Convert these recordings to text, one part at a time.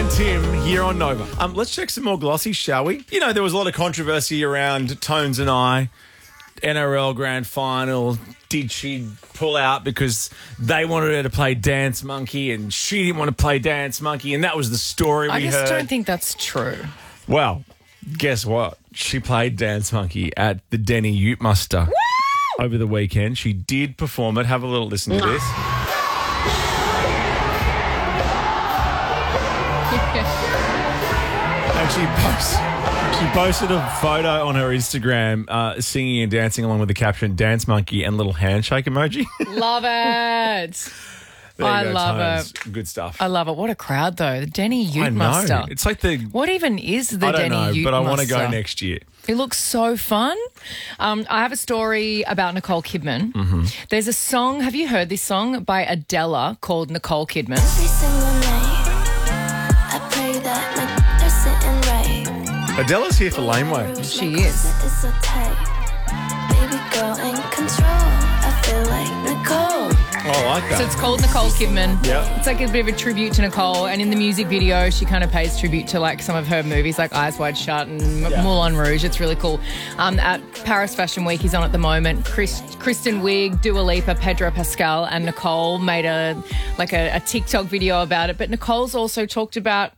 and Tim here on Nova. Let's check some more glossies, shall we? You know, there was a lot of controversy around Tones and I, NRL Grand Final. Did she pull out because they wanted her to play Dance Monkey and she didn't want to play Dance Monkey, and that was the story we heard. I just don't think that's true. Well, guess what? She played Dance Monkey at the Denny Ute Muster over the weekend. She did perform it. Have a little listen to this. And she posted a photo on her Instagram singing and dancing along with the caption "Dance Monkey" and little handshake emoji. Love it. I love it. Good stuff. I love it. What a crowd, though. The Denny Ute Muster. It's like the... What even is the I don't Denny know, Ute but I Muster? want to go next year. It looks so fun. I have a story about Nicole Kidman. Mm-hmm. There's a song, have you heard this song, by Adele called Nicole Kidman? Every single night, I pray that they're sitting right. Adele's here for Laneway. She is. It's so tight. Baby girl in control. I feel like Nicole. Oh, I like that. So it's called Nicole Kidman. Yeah. It's like a bit of a tribute to Nicole, and in the music video, she kind of pays tribute to like some of her movies, like Eyes Wide Shut and Moulin Rouge. It's really cool. At Paris Fashion Week, he's on at the moment. Kristen Wiig, Dua Lipa, Pedro Pascal, and Nicole made a TikTok video about it. But Nicole's also talked about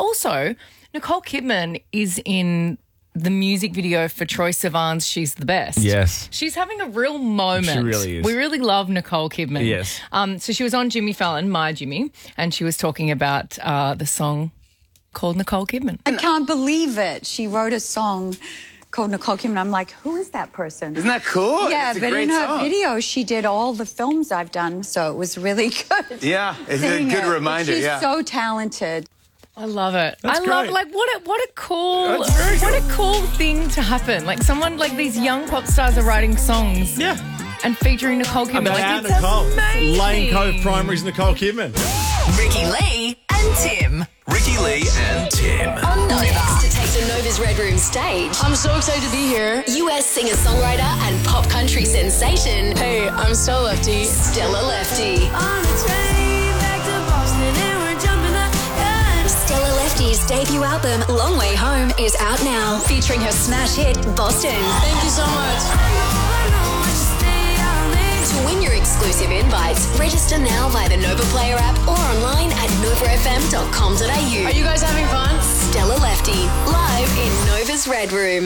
Nicole Kidman is in the music video for Troye Sivan's She's the Best. Yes. She's having a real moment. She really is. We really love Nicole Kidman. Yes. So she was on Jimmy Fallon, My Jimmy, and she was talking about the song called Nicole Kidman. I can't believe it. She wrote a song called Nicole Kidman. I'm like, who is that person? Isn't that cool? Yeah, it's a but great in her song. video, she did all the films I've done, so it was really good. Yeah, it's a good reminder. She's yeah. so talented. I love it. That's I love great. like what a cool That's very what a cool thing to happen. Like someone like these young pop stars are writing songs. Yeah. And featuring Nicole Kidman. About Like, it's Nicole. amazing. Lane Cove Primary's Nicole Kidman. Ricky Lee and Tim. Ricky Lee and Tim. On Nova. Next to take the Nova's Red Room stage, I'm so excited to be here. US singer-songwriter and pop country sensation, Hey, I'm Stella Lefty. Stella Lefty. On the train back to Boston and we're jumping the gun. Stella Lefty's debut album, Long Way Home, is out now, featuring her smash hit, Boston. Thank you so much. I know what you stay out late. To win your exclusive invites, register now via the Nova Player app or online at novafm.com.au. Are you guys having fun? Stella Lefty, live in Nova's Red Room.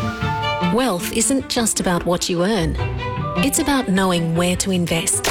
Wealth isn't just about what you earn. It's about knowing where to invest.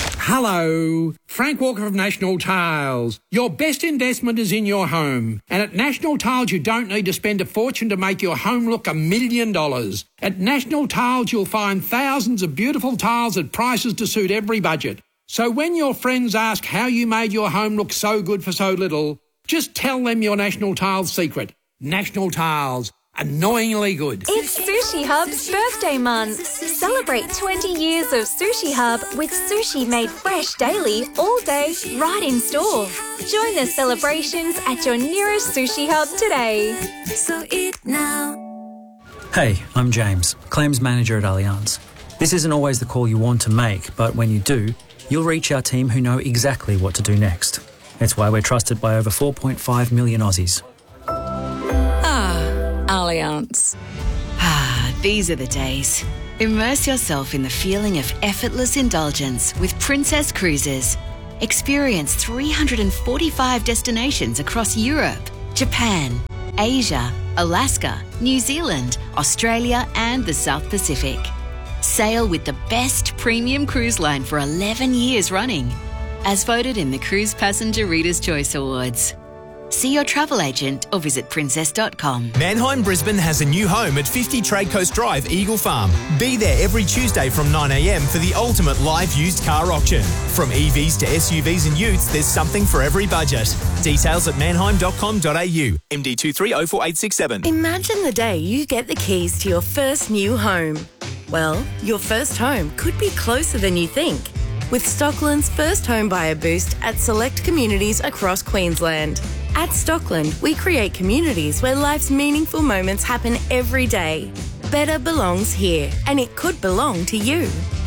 Hello, Frank Walker of National Tiles. Your best investment is in your home. And at National Tiles, you don't need to spend a fortune to make your home look $1 million. At National Tiles, you'll find thousands of beautiful tiles at prices to suit every budget. So when your friends ask how you made your home look so good for so little, just tell them your National Tiles secret. National Tiles. Annoyingly good. It's Sushi Hub's birthday month. Celebrate 20 years of Sushi Hub with sushi made fresh daily, all day, right in store. Join the celebrations at your nearest Sushi Hub today. So eat now. Hey, I'm James, Claims Manager at Allianz. This isn't always the call you want to make, but when you do, you'll reach our team who know exactly what to do next. It's why we're trusted by over 4.5 million Aussies. Allianz. These are the days. Immerse yourself in the feeling of effortless indulgence with Princess Cruises. Experience 345 destinations across Europe, Japan, Asia, Alaska, New Zealand, Australia and the South Pacific. Sail with the best premium cruise line for 11 years running, as voted in the Cruise Passenger Reader's Choice Awards. See your travel agent or visit princess.com. Manheim Brisbane has a new home at 50 Trade Coast Drive, Eagle Farm. Be there every Tuesday from 9 a.m. for the ultimate live used car auction. From EVs to SUVs and utes, there's something for every budget. Details at manheim.com.au. MD230487. Imagine the day you get the keys to your first new home. Well, your first home could be closer than you think. With Stockland's First Home Buyer Boost at select communities across Queensland. At Stockland, we create communities where life's meaningful moments happen every day. Better belongs here, and it could belong to you.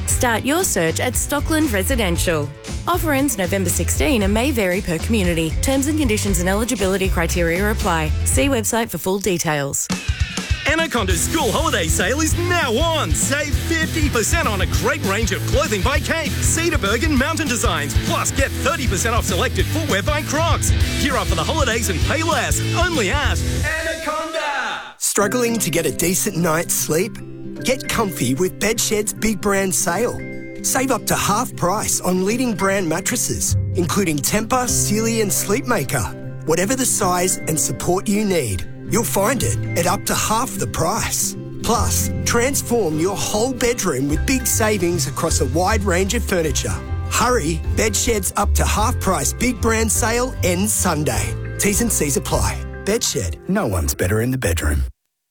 Start your search at Stockland Residential. Offer ends November 16 and may vary per community. Terms and conditions and eligibility criteria apply. See website for full details. Anaconda's school holiday sale is now on. Save 50% on a great range of clothing by Cape, Cedarburg and Mountain Designs. Plus, get 30% off selected footwear by Crocs. Gear up for the holidays and pay less. Only at Anaconda. Struggling to get a decent night's sleep? Get comfy with Bedshed's Big Brand Sale. Save up to half price on leading brand mattresses, including Tempur, Sealy and Sleepmaker. Whatever the size and support you need, you'll find it at up to half the price. Plus, transform your whole bedroom with big savings across a wide range of furniture. Hurry, Bedshed's up to half price Big Brand Sale ends Sunday. T's and C's apply. Bedshed, no one's better in the bedroom.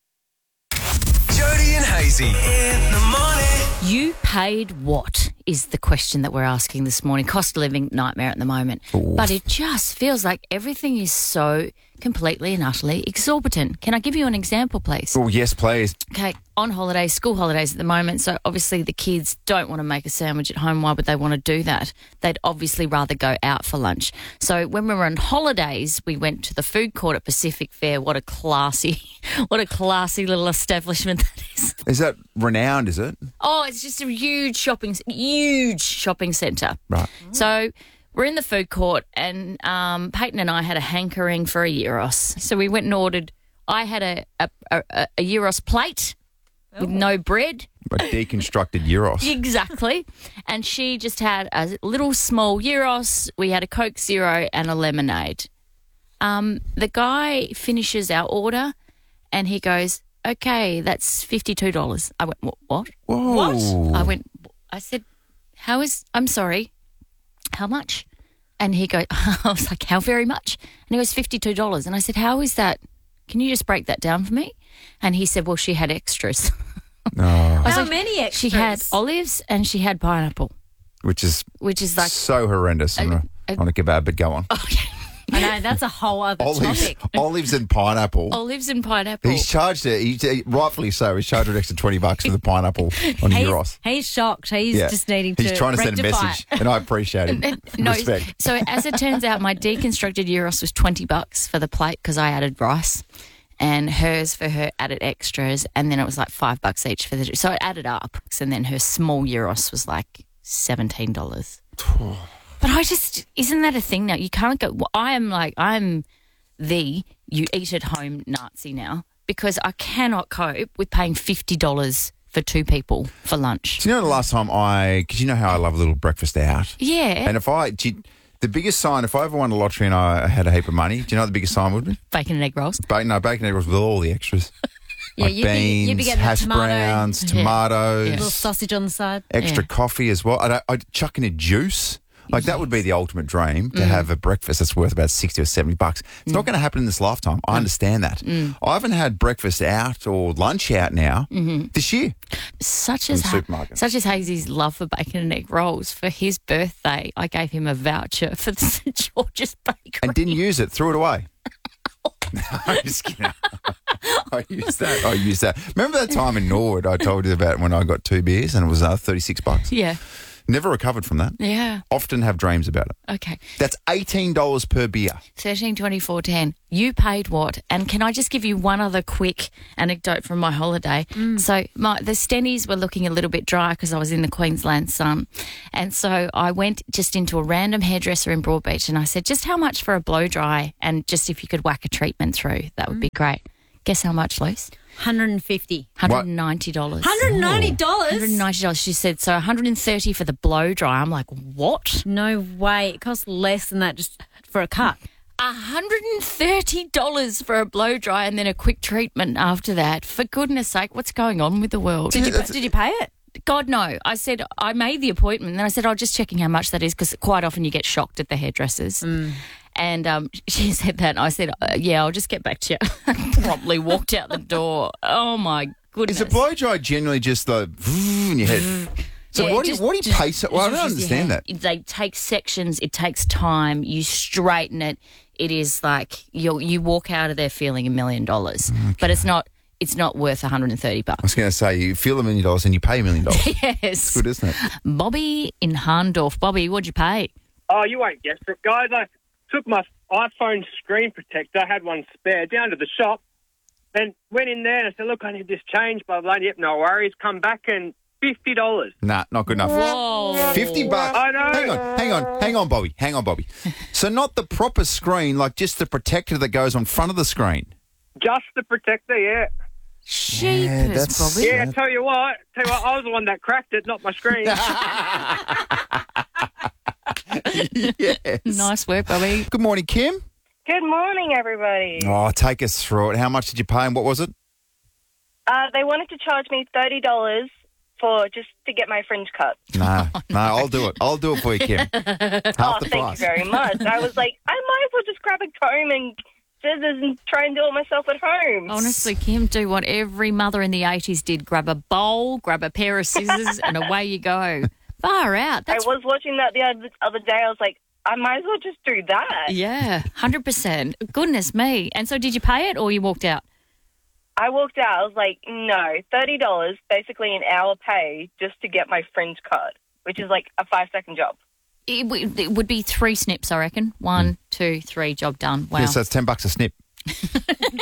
Jody and Hazy in the morning. You paid what is the question that we're asking this morning. Cost of living nightmare at the moment. Ooh. But it just feels like everything is so completely and utterly exorbitant. Can I give you an example, please? Oh, yes, please. Okay, on holidays, school holidays at the moment, so obviously the kids don't want to make a sandwich at home. Why would they want to do that? They'd obviously rather go out for lunch. So when we were on holidays, we went to the food court at Pacific Fair. What a classy little establishment that is. Is that renowned, is it? Oh, it's just a huge shopping centre. Right. So we're in the food court and Peyton and I had a hankering for a gyros. So we went and ordered, I had a gyros plate with no bread. A deconstructed gyros. Exactly. And she just had a little small gyros. We had a Coke Zero and a lemonade. The guy finishes our order and he goes, okay, that's $52. I went, what? Whoa. What? I said, I'm sorry, how much? And he goes, I was like, how very much? And he goes, $52. And I said, how is that? Can you just break that down for me? And he said, well, she had extras. Oh. Many extras? She had olives and she had pineapple. Which is like so horrendous on a kebab, but go on. Okay. I know, that's a whole other topic. Olives and pineapple. Olives and pineapple. He's charged it, rightfully so, he's charged an extra $20 for the pineapple on gyros. He's shocked. He's just needing to He's trying to send a rectify. message, and I appreciate it. Respect. So as it turns out, my deconstructed gyros was $20 for the plate because I added rice, and hers for her added extras, and then it was like $5 each for the. So it added up, and then her small gyros was like $17. But isn't that a thing now? You can't go, I'm the you eat at home Nazi now because I cannot cope with paying $50 for two people for lunch. Do you know the last time because you know how I love a little breakfast out? Yeah. And the biggest sign, if I ever won the lottery and I had a heap of money, do you know what the biggest sign would be? Bacon and egg rolls. Bacon and egg rolls with all the extras. Yeah, like beans, you'd be getting hash browns, tomatoes. A little sausage on the side. Extra coffee as well. I'd chuck in a juice. Like, that would be the ultimate dream, to have a breakfast that's worth about $60 or $70. It's not going to happen in this lifetime. I understand that. I haven't had breakfast out or lunch out now this year. Such as Hazy's love for bacon and egg rolls. For his birthday, I gave him a voucher for the St. George's Bakery. And didn't use it, threw it away. No, I'm just kidding. I used that. Remember that time in Norwood I told you about when I got 2 beers and it was $36? Yeah. Never recovered from that. Yeah. Often have dreams about it. Okay. That's $18 per beer. 13, 24, 10. You paid what? And can I just give you one other quick anecdote from my holiday? So the stennies were looking a little bit dry because I was in the Queensland sun. And so I went just into a random hairdresser in Broadbeach and I said, just how much for a blow dry and just if you could whack a treatment through, that would be great. Guess how much, Luce? $150. $190. $190? $190. She said, so $130 for the blow dry. I'm like, what? No way. It costs less than that just for a cut. $130 for a blow dry and then a quick treatment after that. For goodness sake, what's going on with the world? Did you pay it? God, no. I said, I made the appointment and then I said, just checking how much that is because quite often you get shocked at the hairdressers. And she said that and I said, yeah, I'll just get back to you. Promptly walked out the door. Oh, my goodness. Is a blow dry generally just the in your head? So yeah, what do you pay? Well, I don't understand that. They take sections. It takes time. You straighten it. It is like you walk out of there feeling $1 million. But it's not it's not worth $130. I was going to say, you feel $1 million and you pay $1 million. Yes. It's good, isn't it? Bobby in Harndorf. Bobby, what'd you pay? Oh, you won't guess it, guys. I took my iPhone screen protector. I had one spare down to the shop and went in there and I said, look, I need this change, blah, blah. Yep, no worries. Come back and $50. Nah, not good enough. Whoa. $50. I know. Hang on, Bobby. So not the proper screen, like just the protector that goes on front of the screen. Just the protector, yeah. Sheepers, Bobby. Yeah, tell you what, I was the one that cracked it, not my screen. Yes. Nice work, Bobby. Good morning, Kim. Good morning, everybody. Oh, take us through it. How much did you pay and what was it? They wanted to charge me $30 for just to get my fringe cut. No, I'll do it. I'll do it for you, Kim. Half the Thank price. you very much. I was like, I might as well just grab a comb and scissors and try and do it myself at home. Honestly, Kim, do what every mother in the 80s did. Grab a bowl, grab a pair of scissors, and away you go. Far out. I was watching that the other day. I was like, I might as well just do that. Yeah, 100%. Goodness me. And so did you pay it or you walked out? I walked out. I was like, no, $30, basically an hour pay just to get my fringe cut, which is like a 5-second job. It would be 3 snips, I reckon. 1, 2, 3, job done. Wow. Yeah, so it's $10 a snip.